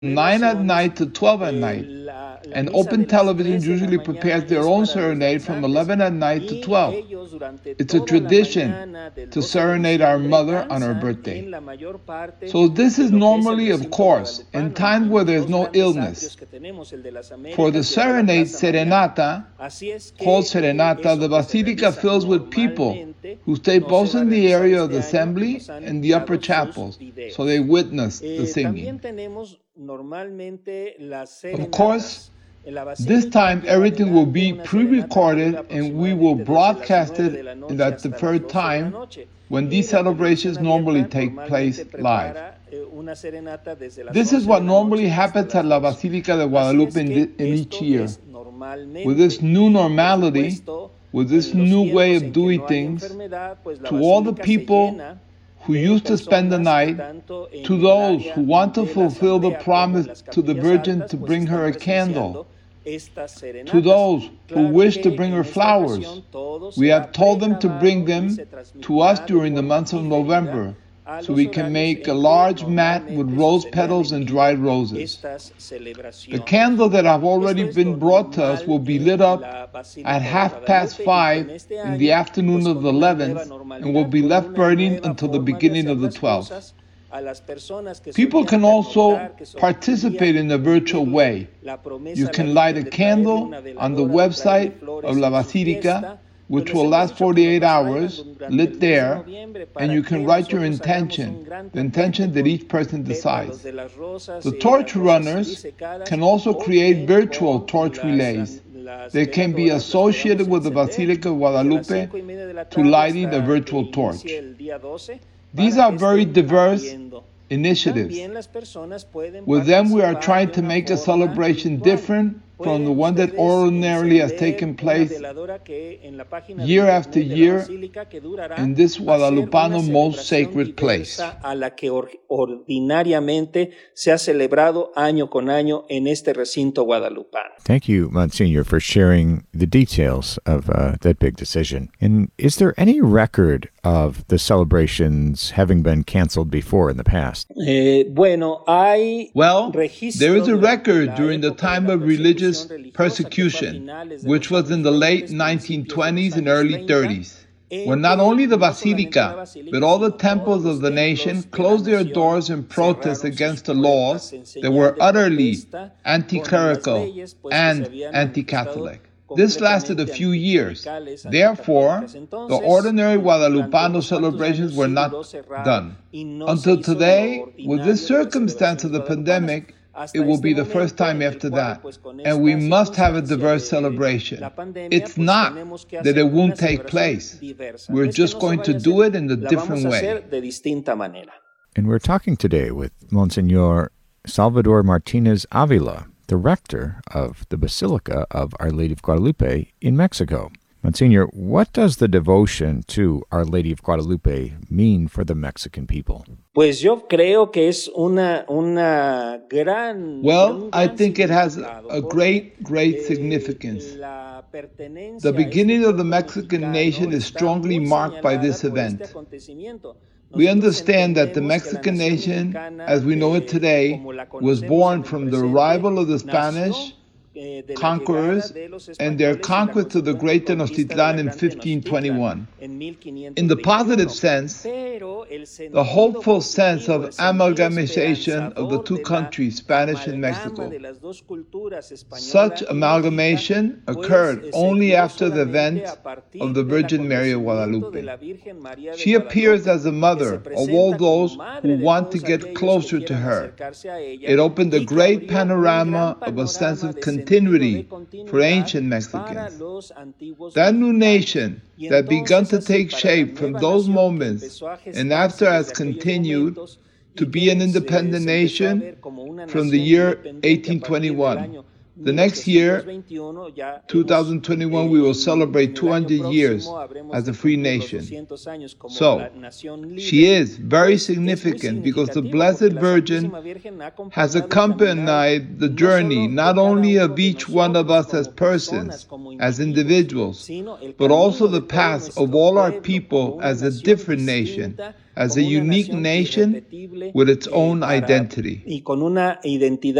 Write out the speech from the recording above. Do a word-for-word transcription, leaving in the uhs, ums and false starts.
nine at night to twelve at night. And Open Television usually prepares their own serenade from eleven at night to twelve. It's a tradition to serenade our mother on her birthday. So this is normally, of course, in times where there's no illness. For the serenade serenata, called serenata, the basilica fills with people who stay both in the area of the assembly and the upper chapels, so they witness the singing. Of course, this time everything will be pre-recorded and we will broadcast it at the third time when these celebrations normally take place live. This is what normally happens at La Basílica de Guadalupe in, in each year. With this new normality, with this new way of doing things, to all the people who used to spend the night, to those who want to fulfill the promise to the Virgin to bring her a candle, to those who wish to bring her flowers, we have told them to bring them to us during the months of November, so we can make a large mat with rose petals and dried roses. The candles that have already been brought to us will be lit up at half past five in the afternoon of the eleventh and will be left burning until the beginning of the twelfth. People can also participate in a virtual way. You can light a candle on the website of La Basílica, which will last forty-eight hours, lit there, and you can write your intention, the intention that each person decides. The torch runners can also create virtual torch relays. They can be associated with the Basilica of Guadalupe to lighting a virtual torch. These are very diverse initiatives. With them, we are trying to make a celebration different from the one that ordinarily has taken place year after year in this Guadalupano most sacred place. Thank you, Monsignor, for sharing the details of uh, that big decision. And is there any record of the celebrations having been canceled before in the past? Well, there is a record during the time of religious persecution, which was in the late nineteen twenties and early thirties, when not only the Basilica, but all the temples of the nation closed their doors in protest against the laws that were utterly anti-clerical and anti-Catholic. This lasted a few years. Therefore, the ordinary Guadalupano celebrations were not done. Until today, with this circumstance of the pandemic, it will be the first time after that, and we must have a diverse celebration. It's not that it won't take place. We're just going to do it in a different way. And we're talking today with Monsignor Salvador Martinez Avila, the rector of the Basilica of Our Lady of Guadalupe in Mexico. Monsignor, what does the devotion to Our Lady of Guadalupe mean for the Mexican people? Pues yo creo que es una, una gran... Well, I think it has a great, great significance. The beginning of the Mexican nation is strongly marked by this event. We understand that the Mexican nation, as we know it today, was born from the arrival of the Spanish conquerors and their conquest of the great Tenochtitlan in fifteen twenty-one. In the positive sense, the hopeful sense of amalgamation of the two countries, Spanish and Mexico. Such amalgamation occurred only after the event of the Virgin Mary of Guadalupe. She appears as a mother of all those who want to get closer to her. It opened a great panorama of a sense of continuity for ancient Mexicans. That new nation that began to take shape from those moments and after has continued to be an independent nation from the year eighteen twenty-one. The next year, two thousand twenty-one, we will celebrate two hundred years as a free nation. So, she is very significant because the Blessed Virgin has accompanied the journey not only of each one of us as persons, as individuals, but also the path of all our people as a different nation, as a unique nation with its own identity.